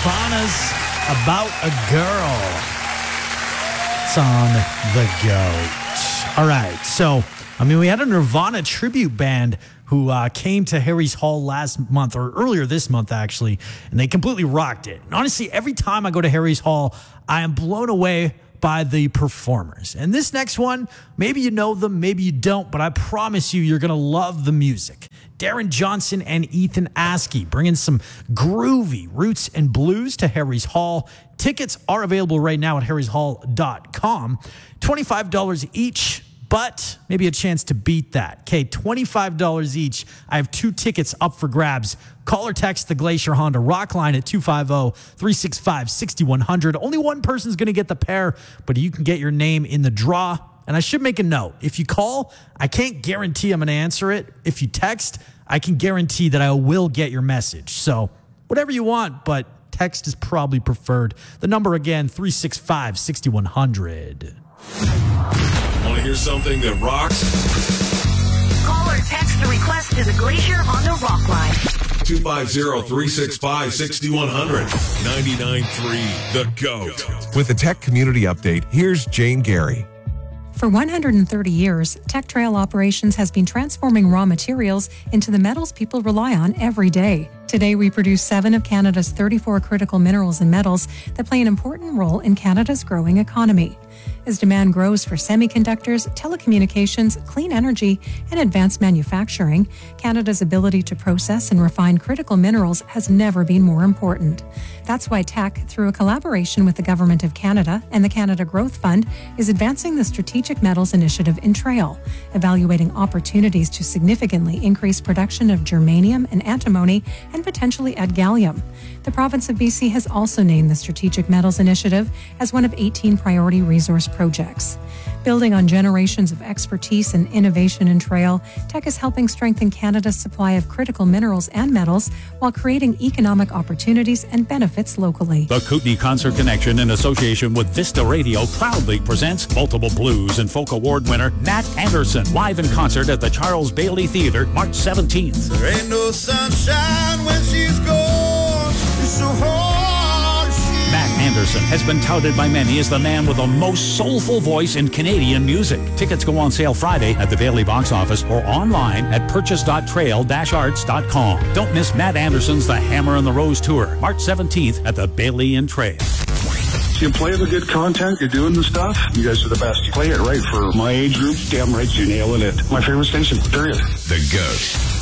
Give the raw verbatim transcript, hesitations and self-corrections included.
Nirvana's About a Girl. It's on The Goat. All right, so, I mean, we had a Nirvana tribute band who uh, came to Harry's Hall last month, or earlier this month, actually, and they completely rocked it. And honestly, every time I go to Harry's Hall, I am blown away by the performers. And this next one, maybe you know them, maybe you don't, but I promise you, you're going to love the music. Darren Johnson and Ethan Askey bringing some groovy roots and blues to Harry's Hall. Tickets are available right now at harrys hall dot com. twenty-five dollars each, but maybe a chance to beat that. Okay, twenty-five dollars each. I have two tickets up for grabs. Call or text the Glacier Honda Rock line at two five zero, three six five, six one zero zero. Only one person's going to get the pair, but you can get your name in the draw. And I should make a note. If you call, I can't guarantee I'm going to answer it. If you text, I can guarantee that I will get your message. So whatever you want, but text is probably preferred. The number again, three six five, six one zero zero. Want to hear something that rocks? Call or text the request to the Glacier Honda Rock line. two five zero, three six five, six one zero zero. ninety-nine point three The Goat. With the Tech Community Update, here's Jane Gary. For one hundred thirty years, Tech Trail Operations has been transforming raw materials into the metals people rely on every day. Today, we produce seven of Canada's thirty-four critical minerals and metals that play an important role in Canada's growing economy. As demand grows for semiconductors, telecommunications, clean energy, and advanced manufacturing, Canada's ability to process and refine critical minerals has never been more important. That's why Teck, through a collaboration with the Government of Canada and the Canada Growth Fund, is advancing the Strategic Metals Initiative in Trail, evaluating opportunities to significantly increase production of germanium and antimony and potentially add gallium. The province of B C has also named the Strategic Metals Initiative as one of eighteen priority resource projects. Building on generations of expertise and innovation in Trail, Teck is helping strengthen Canada's supply of critical minerals and metals while creating economic opportunities and benefits locally. The Kootenay Concert Connection, in association with Vista Radio, proudly presents multiple blues and folk award winner Matt Anderson, live in concert at the Charles Bailey Theatre, March seventeenth. There ain't no sunshine when she's gone. It's so hard. She... Matt Anderson has been touted by many as the man with the most soulful voice in Canadian music. Tickets go on sale Friday at the Bailey box office or online at purchase dot trail dash arts dot com. Don't miss Matt Anderson's The Hammer and the Rose Tour, March seventeenth at the Bailey and Trail. You play the good content, you're doing the stuff, you guys are the best. You play it right for my age group, damn right you're nailing it. My favorite station, period. The Goat.